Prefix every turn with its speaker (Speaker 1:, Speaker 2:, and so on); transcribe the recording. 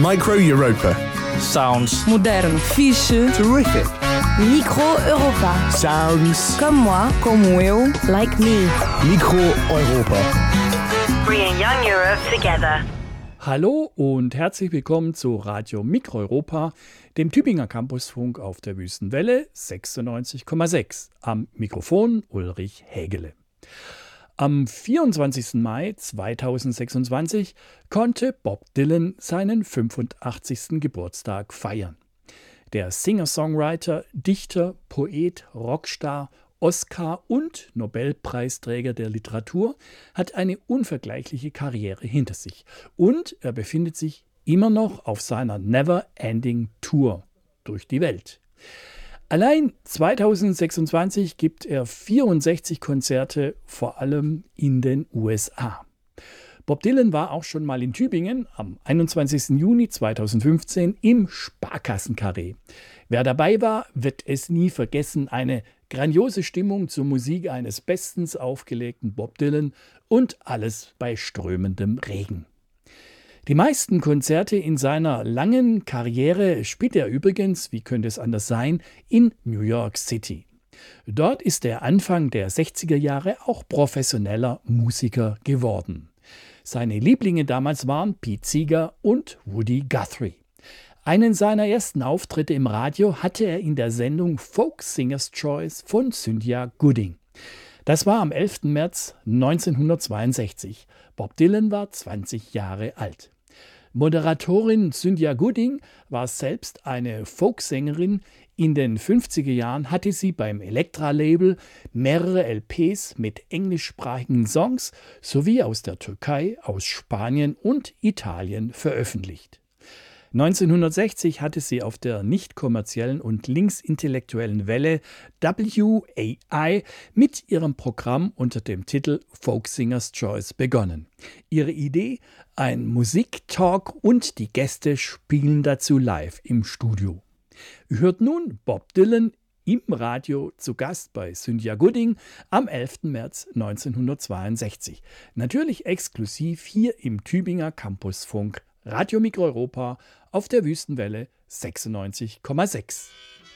Speaker 1: Micro Europa.
Speaker 2: Sounds
Speaker 3: Modern.
Speaker 4: Fiche.
Speaker 1: Terrific.
Speaker 4: Micro Europa.
Speaker 1: Sounds.
Speaker 4: Comme moi.
Speaker 3: Como eu.
Speaker 4: Like me.
Speaker 1: Micro Europa.
Speaker 5: Bringing young Europe together.
Speaker 2: Hallo und herzlich willkommen zu Radio Mikroeuropa, dem Tübinger Campusfunk auf der Wüstenwelle 96,6. Am Mikrofon Ulrich Hägele. Am 24. Mai 2026 konnte Bob Dylan seinen 85. Geburtstag feiern. Der Singer-Songwriter, Dichter, Poet, Rockstar, Oscar- und Nobelpreisträger der Literatur hat eine unvergleichliche Karriere hinter sich und er befindet sich immer noch auf seiner Never-Ending Tour durch die Welt. Allein 2026 gibt er 64 Konzerte, vor allem in den USA. Bob Dylan war auch schon mal in Tübingen am 21. Juni 2015 im Sparkassenkarree. Wer dabei war, wird es nie vergessen. Eine grandiose Stimmung zur Musik eines bestens aufgelegten Bob Dylan und alles bei strömendem Regen. Die meisten Konzerte in seiner langen Karriere spielt er übrigens, wie könnte es anders sein, in New York City. Dort ist er Anfang der 60er Jahre auch professioneller Musiker geworden. Seine Lieblinge damals waren Pete Seeger und Woody Guthrie. Einen seiner ersten Auftritte im Radio hatte er in der Sendung Folk Singers Choice von Cynthia Gooding. Das war am 11. März 1962. Bob Dylan war 20 Jahre alt. Moderatorin Cynthia Gooding war selbst eine Folksängerin. In den 50er Jahren hatte sie beim Elektra-Label mehrere LPs mit englischsprachigen Songs sowie aus der Türkei, aus Spanien und Italien veröffentlicht. 1960 hatte sie auf der nicht kommerziellen und linksintellektuellen Welle WAI mit ihrem Programm unter dem Titel Folk Singers Choice begonnen. Ihre Idee? Ein Musiktalk und die Gäste spielen dazu live im Studio. Hört nun Bob Dylan im Radio zu Gast bei Cynthia Gooding am 11. März 1962. Natürlich exklusiv hier im Tübinger Campusfunk Radio Mikroeuropa auf der Wüstenwelle 96,6.